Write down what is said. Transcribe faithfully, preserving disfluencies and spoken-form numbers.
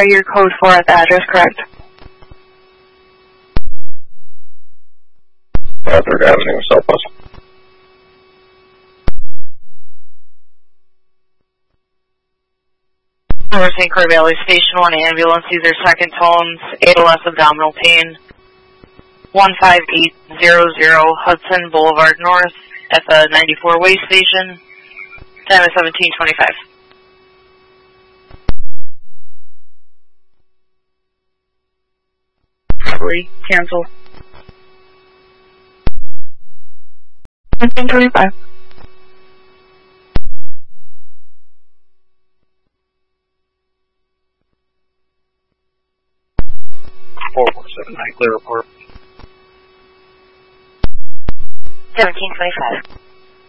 verify your code four at the address, correct? Third Avenue, Southwest. North Saint Croix Valley Station, one ambulance, either second tones, A L S abdominal pain, one five eight zero zero Hudson Boulevard North at the ninety-four way station, time is seventeen twenty-five. Three, cancel. seventeen twenty-five. four four seven nine, clear report. seventeen twenty-five.